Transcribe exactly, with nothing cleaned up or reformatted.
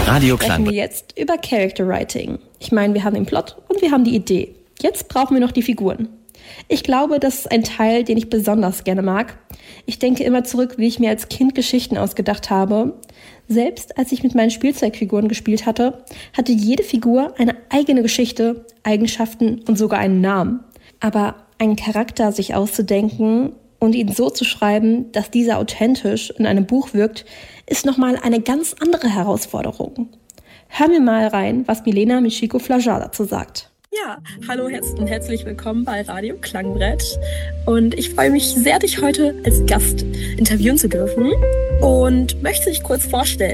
Radio sprechen Klang. wir jetzt über Character Writing. Ich meine, wir haben den Plot und wir haben die Idee. Jetzt brauchen wir noch die Figuren. Ich glaube, das ist ein Teil, den ich besonders gerne mag. Ich denke immer zurück, wie ich mir als Kind Geschichten ausgedacht habe. Selbst als ich mit meinen Spielzeugfiguren gespielt hatte, hatte jede Figur eine eigene Geschichte, Eigenschaften und sogar einen Namen. Aber einen Charakter sich auszudenken und ihn so zu schreiben, dass dieser authentisch in einem Buch wirkt, ist nochmal eine ganz andere Herausforderung. Hören wir mal rein, was Milena Michiko-Flajar dazu sagt. Ja, hallo und herzlich willkommen bei Radio Klangbrett. Und ich freue mich sehr, dich heute als Gast interviewen zu dürfen und möchte dich kurz vorstellen.